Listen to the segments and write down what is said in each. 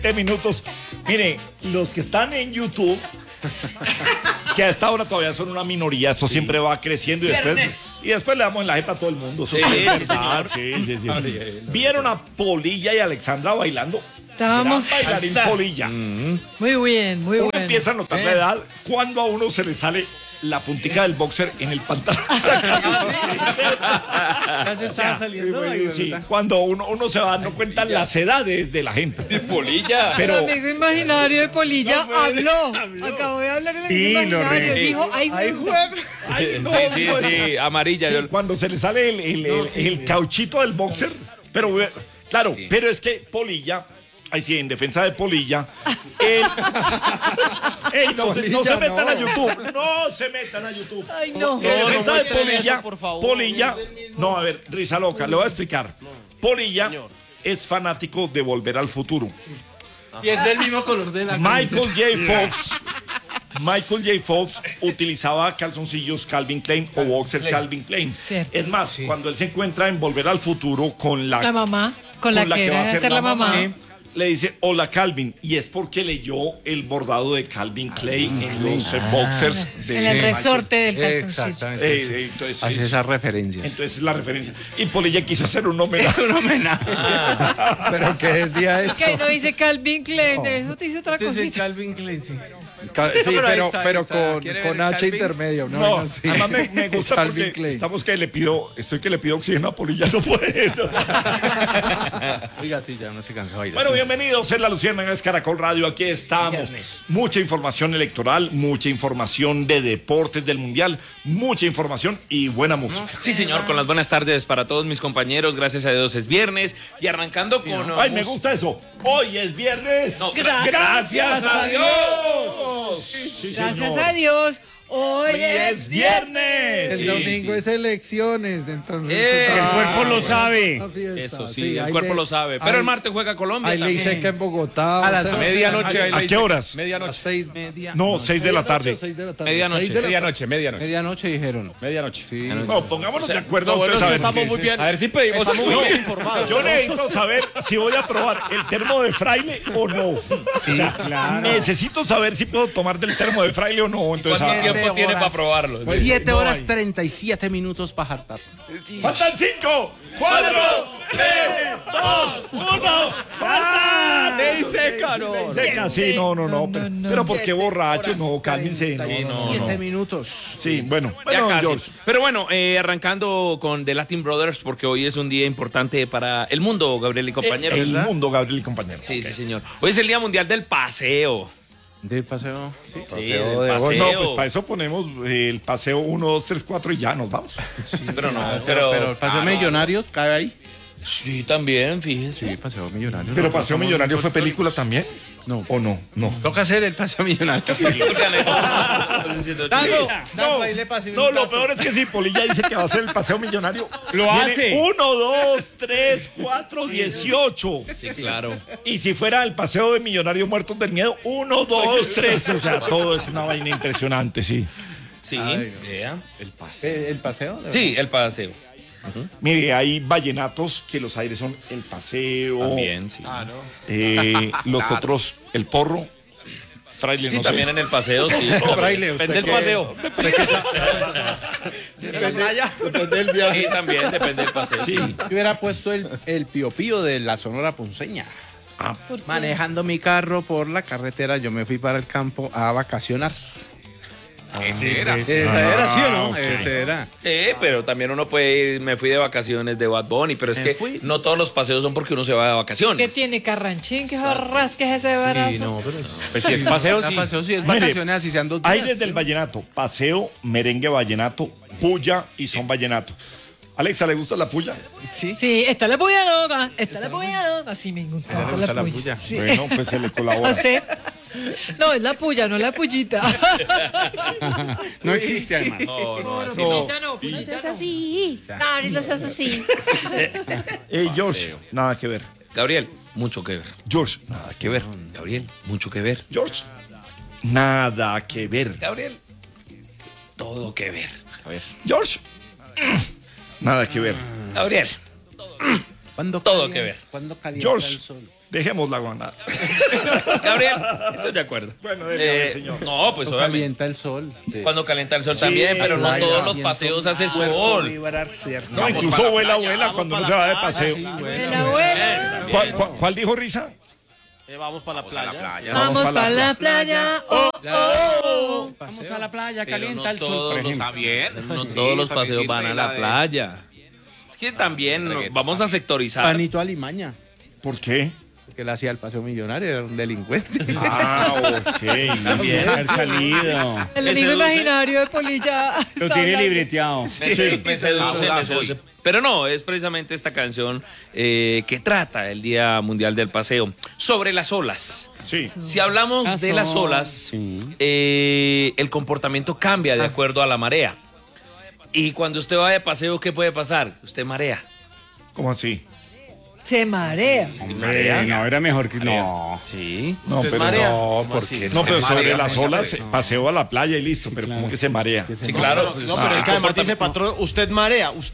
minutos. Mire, los que están en YouTube, que a esta hora todavía son una minoría, esto siempre va creciendo y después le damos en la jeta a todo el mundo. Eso sí. ¿Vieron a Polilla y Alexandra bailando? Estábamos bailarín Polilla. muy bien, muy Uno bueno. empieza a notar la edad cuando a uno se le sale la puntica del boxer en el pantalón. Ya se está saliendo. Sí, cuando uno se va dando cuenta las edades de la gente. Polilla. El amigo imaginario de Polilla habló. Acabo de hablar el amigo imaginario. Dijo, Sí, amarilla. Sí, cuando se le sale el cauchito del boxer. Pero, claro, pero es que Polilla, ahí sí, en defensa de Polilla, no se metan a YouTube. No se metan a YouTube. Ay, no. En defensa de Polilla, eso, por favor. Polilla, no, a ver, risa loca, le voy a explicar. Polilla es fanático de Volver al Futuro. Y es del mismo color de la Michael J. Fox utilizaba calzoncillos Calvin Klein o boxer Calvin Klein. Cierto. Es más, cuando él se encuentra en Volver al Futuro con La mamá, con la que va era a ser la mamá. le dice hola Calvin, y es porque leyó el bordado de Calvin Klein en los boxers de En el resorte del calzoncillo. Exactamente. entonces, Hace esas referencias. entonces es la referencia. Y Polilla quiso hacer un homenaje. Un homenaje. ¿Pero qué decía eso? Que no dice Calvin Klein, eso te dice otra Dice cosita. Calvin Klein, sí. Sí, Pero ahí está, pero ahí está. ¿Quiere ver con el H Calvin? intermedio. No, No, así. además me gusta Calvin porque Klein. estamos que le pido oxígeno a Polilla, no puede. Oiga, sí, ya no se cansó de bailar. Bueno, bienvenidos en La Luciérnaga, es Caracol Radio, aquí estamos. Mucha información electoral, mucha información de deportes del Mundial, mucha información y buena música. Sí, señor, con las buenas tardes para todos mis compañeros. Gracias a Dios es viernes. Y arrancando con... Ay, me gusta eso. Hoy es viernes. No, Gracias a Dios. Sí, Gracias señor. a Dios, hoy Hoy es viernes. El domingo es elecciones, entonces. El cuerpo lo sabe. una fiesta. Eso sí, el ahí cuerpo le- lo sabe. Pero ahí- el martes juega Colombia Hay ley también. seca en Bogotá. A las o sea, Medianoche. ¿A qué horas? a Medianoche. las 6. No, 6 de la tarde. 6 de la tarde. Medianoche. 6 de la Medianoche. Medianoche dijeron. Medianoche. Sí. No, pongámonos de acuerdo. bueno, ustedes es que saben estamos que- muy bien. A ver si pedimos. Yo necesito saber si voy a probar el termo de fraile o no. O sea, necesito saber si puedo tomar del termo de fraile o no. Entonces, ¿Cuánto tiempo tiene para probarlo? 7 no horas hay. 37 minutos para jartar. faltan 5, 4, 3, 2, 1. ¡Faltan! Ley seca, no. Seca, sí, no. No, Pero, no. pero porque borracho, no, cálmense. No, 7 minutos. Sí, bueno. Ya Bueno, casi. George. Pero bueno, arrancando con The Latin Brothers, porque hoy es un día importante para el mundo, Gabriel y compañeros. El ¿verdad? mundo, Gabriel y compañeros. Sí, sí, señor. Hoy es el Día Mundial del Paseo. De paseo. Sí, Paseo del de hoy. No, pues para eso ponemos el paseo 1, 2, 3, 4 y ya nos vamos. Pero no, Pero el paseo millonario cae ahí. Sí, también, fíjense. Sí, paseo millonario. Pero Paseo Millonario fue película también. No. ¿O no? No. Toca hacer el paseo millonario. Escuchan esto. Dago, ahí le pasé un No, lo dato. peor es que si Polilla dice que va a hacer el paseo millonario, Lo hace. 1, 2, 3, 4, 18. Sí, claro. Y si fuera el paseo de millonarios muertos del miedo, 1, 2, 3. O sea, todo es una vaina impresionante, sí. Sí, vea. ¿El paseo? Sí, el paseo. Mire, hay vallenatos que los aires son el paseo. También, sí. Los otros, el porro. Fraile, Sí, no sé. también en el paseo, sí. Fraile, usted Depende del que- paseo. usted que depende del viaje. Sí, también depende del paseo. Sí. Yo hubiera puesto el pío pío de la Sonora Ponceña. Ah, Manejando mi carro por la carretera, yo me fui para el campo a vacacionar. Ese era. ¿Esa era, sí o no? ok. Ese era. Pero también uno puede ir, me fui de vacaciones de Bad Bunny, pero es Me que fui. no todos los paseos son porque uno se va de ¿Qué vacaciones. tiene Carranchín? ¿Qué jarras? ¿Qué es ese barazo? Sí, no, pero Pues si es paseo, sí. paseo sí es Mire, vacaciones, así sean 2 días. Aires del vallenato, paseo, merengue vallenato, puya y son vallenato. Alexa, ¿le gusta la puya? Sí. Sí, esta la puya loca, esta la puya loca. Sí, me gusta la puya. Sí. Bueno, pues se le colabora. ¿A usted? No, es la puya, no la pullita. No existe, además. No, así No. no. No seas así. Cari, no seas así. George, nada que ver. Gabriel, mucho que ver. George, nada que ver. Gabriel, mucho que ver. George, nada que ver. Gabriel, todo que ver. George, nada que ver. Gabriel, ¿Cuándo Todo calienta- que ver. ¿Cuándo calienta George. el sol? Dejemos la guana. Gabriel, estoy de acuerdo. Bueno, déjame, señor. No, pues obviamente. Calienta el sol. Cuando calienta el sol también, pero no todos los paseos hace sol. No, incluso vuela, cuando uno se va de paseo. El abuelo. ¿Cuál dijo Risa? Vamos para la playa. Vamos para la playa. Oh, oh. Vamos a la playa, Pero calienta no el sol, todos por los, ejemplo. está bien, no todos los paseos van a la playa. Es que también vamos a sectorizar. Panito Alimaña, ¿Por qué? que él hacía el paseo millonario, era un delincuente. Ah, ok. Muy bien. Haber salido. El Me amigo seduce. imaginario de Polilla. Lo está tiene hablando. libreteado. Me seduce. Pero no, es precisamente esta canción que trata el Día Mundial del Paseo sobre las olas. Sí. Si hablamos de las olas, Sí. el comportamiento cambia de acuerdo a la marea. Y cuando usted va de paseo, ¿qué puede pasar? Usted marea. ¿Cómo así? Se marea. Hombre, no, era mejor que... No. Sí. No, pero No, porque no, pero sobre las olas, paseo a la playa y listo, pero como que se marea. Sí, claro. No, pero el que además dice, patrón, usted marea. ¿Yo?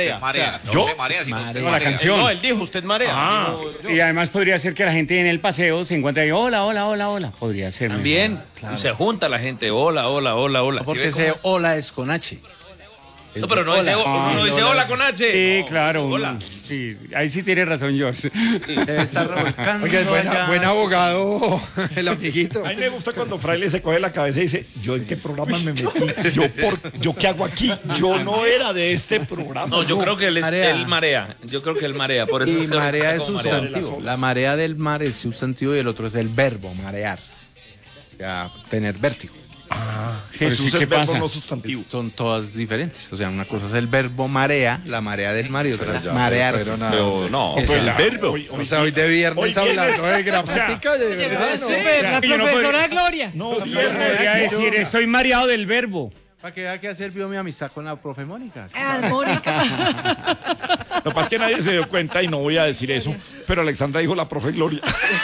No, la canción. No, él dijo, usted marea. Ah, Y además podría ser que la gente en el paseo se encuentre ahí, hola, hola, hola, hola. Podría ser. También se junta la gente, hola, hola, hola, hola. ¿Sí Porque ve ese cómo? hola es con H. No, pero no dice, uno dice hola con H. Sí, No, claro. Hola. Sí, ahí sí tiene razón, George. Debe estar revolcando. Oiga, es allá. buen abogado, el amiguito. a mí me gusta cuando Fraile se coge la cabeza y dice, ¿yo en qué programa me metí? ¿Yo qué hago aquí? Yo no era de este programa. No, yo creo que él marea. Yo creo que él marea. Por eso Y se marea es como marea. sustantivo. La marea del mar es sustantivo y el otro es el verbo, marear. O sea, tener vértigo. Jesús ¿qué es verbo pasa? no sustantivo. Son todas diferentes. O sea, una cosa es el verbo marea, la marea del mar, y otra es marearse. Pero No, Es pues el verbo. O sea, hoy de viernes hablando de gramática, de verdad, ¿no? Súper, la yo no profesora Gloria. No, Podría decir, estoy mareado del verbo. ¿Para qué ha que hacer vio mi amistad con la profe Mónica? Armónica. Lo que pasa es que nadie se dio cuenta y no voy a decir eso, pero Alexandra dijo la profe Gloria.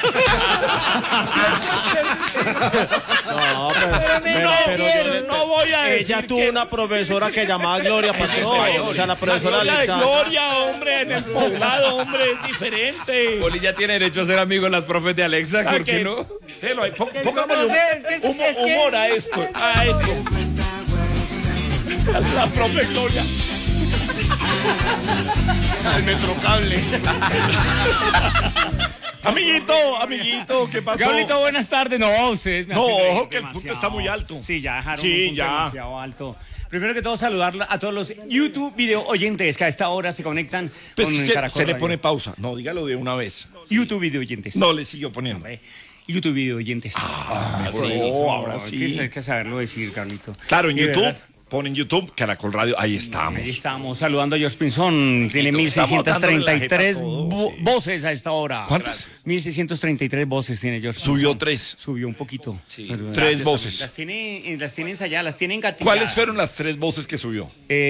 Pero me entendieron. No voy a decir Ella tuvo una profesora que llamaba Gloria Patrón. O sea, la profesora Gloria de Alexandra. Gloria, hombre, en el poblado, hombre, es diferente. Poli ya tiene derecho a ser amigo de las profes de Alexa, ¿por qué no? Déjelo ahí, Es póngame como es que- humor a esto, a esto. La profe Gloria. El Metrocable. Amiguito, ¿qué pasó? Gablito, buenas tardes. No, ustedes me No, hacen reír ojo, que el demasiado. punto está muy alto. Sí, ya dejaron Sí, un punto ya. demasiado alto. Primero que todo, saludar a todos los YouTube video oyentes que a esta hora se conectan Pues con usted Caracol le Radio. pone pausa. No, dígalo de una vez. YouTube video oyentes. No, le siguió poniendo. YouTube video oyentes. Ahora sí. Hay que saberlo decir, Carlito. Claro, en Y de YouTube, verdad, ponen YouTube, Caracol Radio, ahí estamos. ahí estamos saludando a George Pinzón. Tiene Estamos dándole la 1633 jeta a todo, sí. voces a esta hora. ¿Cuántas? 1633 voces tiene George Subió Pinzón. 3. Subió un poquito. Sí. Pero, 3 gracias, voces. Las tiene ensayadas, las tiene engatilladas. ¿Cuáles fueron las 3 voces que subió?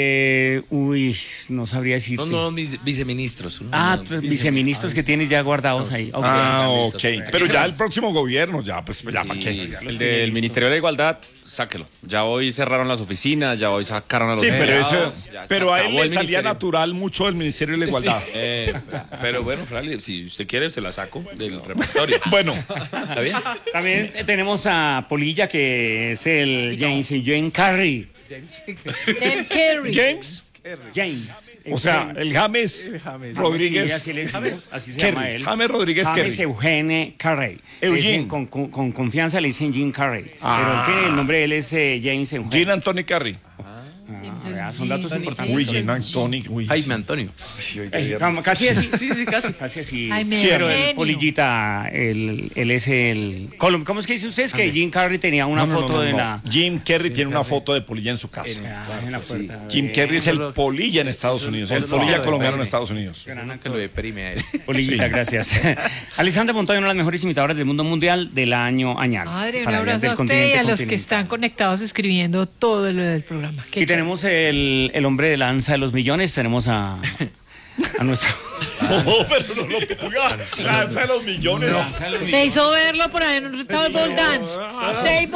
Uy, no sabría decirte. Son unos viceministros. Viceministros que tienes ya guardados ahí. Ok. Ok. Pero ya el próximo gobierno, ya, pues, ya, ¿para qué? El del Ministerio de la Igualdad, sáquelo. Ya hoy cerraron las oficinas, ya hoy sacaron a los Sí, pero empleados, eso, ya se pero a él acabó le el salía ministerio. natural mucho del Ministerio de la Igualdad. Pero bueno, Frali, si usted quiere, se la saco del repertorio. Bueno, ¿Está bien? También tenemos a Polilla, que es el Jane Carrey. Ken Kerry. James, James. o sea, el James Rodríguez. Sí, así se Kerry. llama él. James Rodríguez James Kerry. Eugene Carrey. Eugene. Le dicen con confianza le dicen Jim Carrey. Ah. Pero el nombre de él es James Eugene. Jean Anthony Carrey. Son datos importantes. Uy, Jean Anthony. Uy. Jaime Antonio. Casi así. Sí, casi. Casi así. Jaime Pero el Eugenio. Polillita, él es el... ¿Cómo es que dice usted? Es que Jim Carrey tenía una No, no, foto no, de no. la... Jim Carrey tiene una foto de Polilla en su casa. en la puerta. Jim Carrey es el Polilla en Estados Unidos. El Polilla colombiano en Estados Unidos. Que lo deprime a él. Polillita, gracias. Alexandra Montoya, una de las mejores imitadoras del mundo mundial del año añal. Madre, un Para abrazo del a usted y continente a los que continental. están conectados escribiendo todo lo del programa. Qué Y tenemos el hombre de lanza de los millones, tenemos a nuestro... No, pero no lo ponga. Lanza de los millones. chévere. Me hizo verlo por ahí en un table dance. Table dance.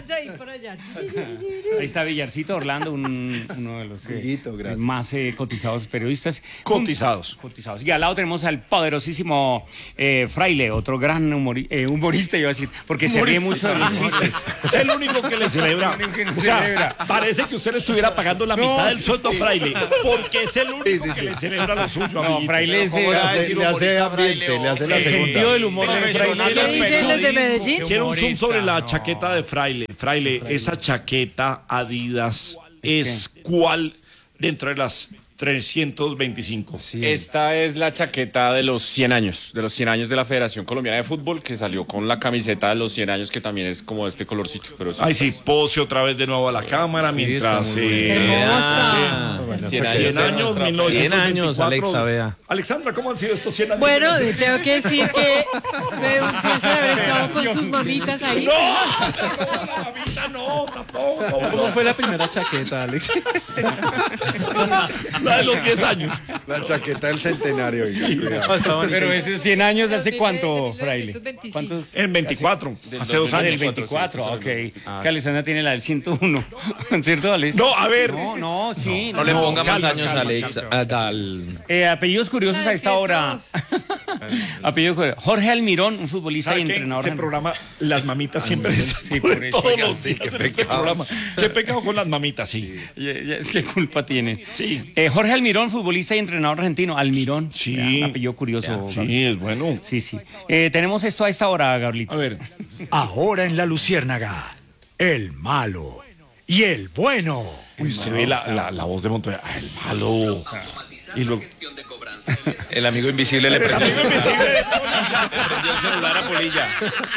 alcanza a ir por allá. Ahí está Villarcito Orlando, uno de los más cotizados periodistas. Cotizados. Y al lado tenemos al poderosísimo Fraile, otro gran humorista, iba a decir, porque se ríe mucho de los chistes. Es el único que le celebra. O sea, parece que usted le estuviera pagando la mitad del sueldo a Fraile, porque es el único que le celebra lo suyo. No, Fraile Le hace ambiente, le hace la el sentido segunda. del humor de Fraile. ¿Qué dicen los de Medellín? Quiero un zoom sobre la chaqueta de Fraile. Fraile, esa chaqueta Adidas es cuál dentro de las 325. Esta es la chaqueta de los 100 años, de la Federación Colombiana de Fútbol, que salió con la camiseta de los 100 años, que también es como de este colorcito. Pero Ay, sí, pose otra vez de nuevo a la cámara mientras... Hermosa. 100 años, 1924. 100 años, Alexa, vea. Alexandra, ¿cómo han sido estos 100 años? Bueno, tengo que decir que fue un placer haber estado con sus mamitas ahí. ¡No! La mamita no, tampoco. ¿Cómo fue la primera chaqueta, Alex? La de los 10 años. La chaqueta del centenario. Pero ese 100 años, ¿hace cuánto, Fraile? 1925. ¿Cuántos? En 24, hace 2 Ah, años. del 24, ok. Que Alexandra tiene la del 101. ¿Cierto, Alex? No, a ver. No, sí. No le ponga más calma, años calma, a Alex. Apellidos curiosos a esta hora. Apellidos curiosos. Jorge Almirón, un futbolista y ¿Sabe qué? entrenador. Ese programa, las mamitas siempre están Sí, por eso. todos Oiga, los días en este programa. Qué pecado con las mamitas, sí. Es que culpa tiene. Sí. Jorge Almirón, futbolista y entrenador argentino. Almirón. Sí. Apellido curioso. Sí, es bueno. Sí. Tenemos esto a esta hora, Gabrielito. A ver. Ahora en La Luciérnaga, el malo y el bueno. Uy, se ve la voz de Montoya. Ah, el malo. Y luego... El amigo invisible le prendió Amigo invisible. prendió el celular a Polilla.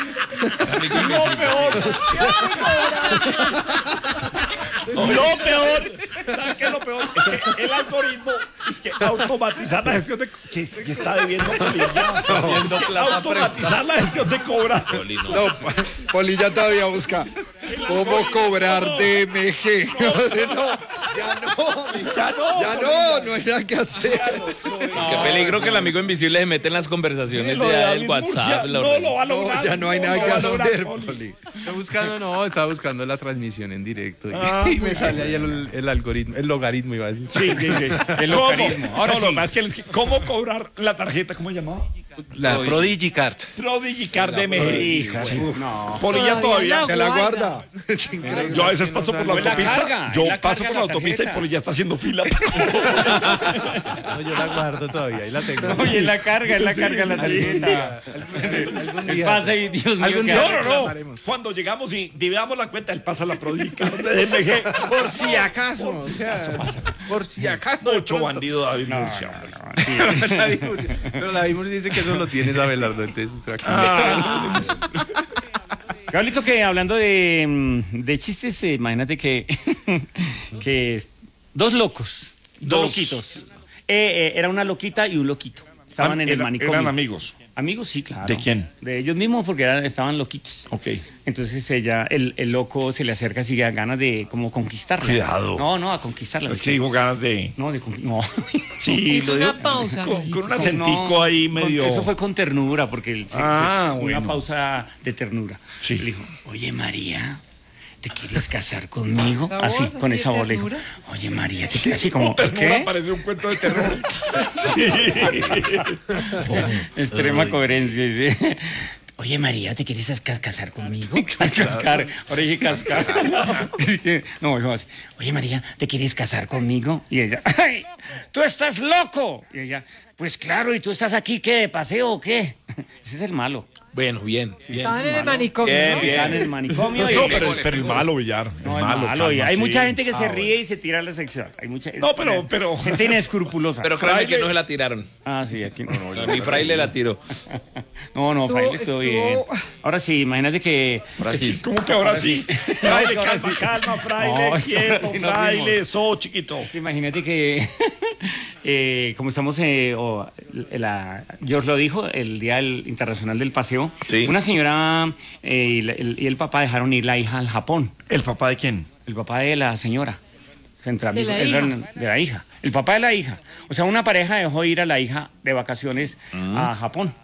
Lo peor, ¿sabes qué es lo peor? Es que el algoritmo es que automatizar la gestión de... ¿Qué está debiendo Polilla? Es que automatizar la gestión de cobra. No, Polilla todavía busca cómo cobrar DMG. No hay nada que hacer. Qué peligro que el amigo invisible se mete en las conversaciones Lo de del David WhatsApp. Murcia no lo va a lograr. No, ya no hay nada que hacer, Poli. Estaba buscando la transmisión en directo y me sale ahí el algoritmo, el logaritmo iba a decir. Sí. El logaritmo. Ahora sí. lo más que ¿cómo cobrar la tarjeta? ¿Cómo se llamaba? La Prodigicard. Prodigicard de México. No. Polilla todavía. Te la guarda. Es increíble. Yo a veces paso por la la autopista. carga, Yo la paso carga por la la autopista y tarjeta. Polilla está haciendo fila. No, yo la guardo todavía, ahí la tengo. Oye, la carga la tarjeta. El pasa y Dios mío. Algún ¿qué día hace? No. reclamaremos. Cuando llegamos y dividamos la cuenta, él pasa la Prodigicard de DMG. Por si acaso. O sea, por si acaso. Mucho bandido David Murcia. hombre. Pero David Murcia dice que eso lo tienes Abelardo, entonces aquí. Gabrielito, que hablando de chistes, imagínate que dos locos, dos loquitos. Era una loquita y un loquito. Estaban en el manicomio. Eran amigos. Amigos, sí, claro. ¿De quién? De ellos mismos, porque estaban loquitos. Ok. Entonces el loco se le acerca así a ganas de como conquistarla. Cuidado. No, a conquistarla. Es que digo ganas de... No. Sí, Es lo una digo pausa. con un acentico ahí medio... Eso fue con ternura, porque una bueno. pausa de ternura. Sí. Le dijo, oye María, ¿te quieres casar conmigo? ¿Esa Así, voz, con así esa de voz le dijo, ternura? oye María, ¿te quieres así como Ternura ¿qué? parece un cuento de terror. Sí. Extrema coherencia, sí. Oye María, ¿te quieres casar conmigo? Cascar, ahora dije cascar. No, dijo así, oye María, ¿te quieres casar conmigo? Y ella, ¡ay! ¡Tú estás loco! Y ella, pues claro, ¿y tú estás aquí qué, de paseo o qué? Ese es el malo. Bueno, bien. Estaban en el manicomio, ¿no? Están en el manicomio. No, pero el malo, Villar. No, el malo. malo, y calma, hay sí. mucha gente que se ríe y se tira a la sección. Hay mucha No, pero- gente inescrupulosa. Pero créanme que no se la tiraron. Ah, sí, aquí no. Mi fraile la tiró. No, Fraile estuvo bien. Ahora sí, imagínate que... Ahora sí. ¿Cómo que ahora sí? Fraile, Ahora sí. calma, fraile, No, es que ahora quieto, sí nos fraile, rimos. so chiquito. Imagínate que, como estamos, George lo dijo, el Día Internacional del Paseo, Sí. una señora y el papá dejaron ir la hija al Japón. ¿El papá de quién? El papá de la señora. Entre amigos, la hija. de la hija. El papá de la hija. O sea, una pareja dejó ir a la hija de vacaciones a Japón.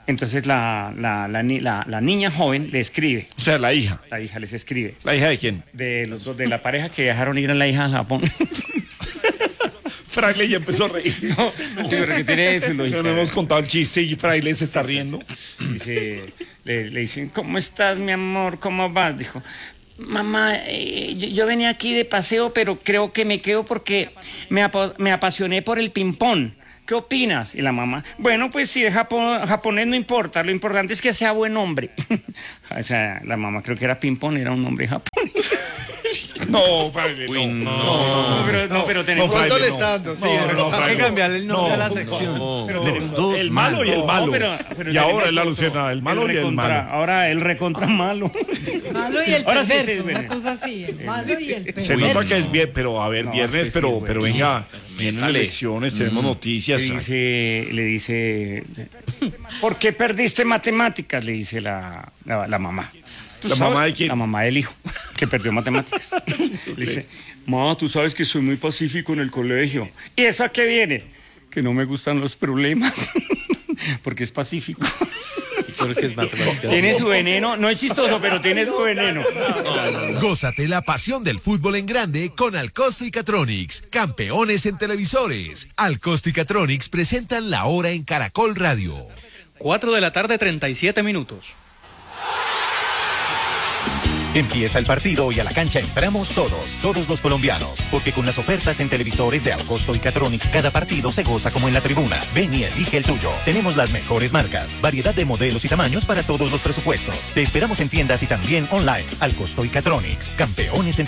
Entonces la niña joven le escribe. O sea, la hija. La hija les escribe. ¿La hija de quién? De los dos, de la pareja que dejaron ir a la hija al Japón. Fraile ya empezó a reír. Sí, pero que tiene su lógica. No hemos contado el chiste y Fraile se está riendo. Le dicen, ¿cómo estás, mi amor? ¿Cómo vas? Dijo, mamá, yo venía aquí de paseo, pero creo que me quedo porque me apasioné por el ping-pong. ¿Qué opinas? Y la mamá, bueno, pues si es japonés no importa, lo importante es que sea buen hombre. O sea, la mamá creo que era ping-pong, era un hombre japonés. No, Fraile, no, pero tenemos... ¿Cuánto le está dando? Sí, hay que cambiarle el nombre a la sección. El malo y el malo. Y ahora es la Luciana, el malo y el malo. Ahora el recontra malo. Malo y el Ahora sí, perverso, sí, una cosa así. El malo y el perverso. Se nota que es bien, pero a ver, viernes, sí, pero bueno. venga, vienen elecciones, tenemos noticias. Le dice, ¿por qué perdiste matemáticas? Le dice la mamá. ¿La mamá de quién? La mamá del hijo, que perdió matemáticas. Le dice, mamá, tú sabes que soy muy pacífico en el colegio. ¿Y eso a qué viene? Que no me gustan los problemas, porque es pacífico. Porque es matemáticas. Tiene su veneno, no es chistoso, pero tiene su veneno. Gózate la pasión del fútbol en grande con Alcosto y Catronics, campeones en televisores. Alcosto y Catronics presentan La Hora en Caracol Radio. 4:37 p.m. Empieza el partido y a la cancha entramos todos los colombianos, porque con las ofertas en televisores de Alcosto y Catronics cada partido se goza como en la tribuna. Ven y elige el tuyo. Tenemos las mejores marcas, variedad de modelos y tamaños para todos los presupuestos. Te esperamos en tiendas y también online. Alcosto y Catronics, campeones en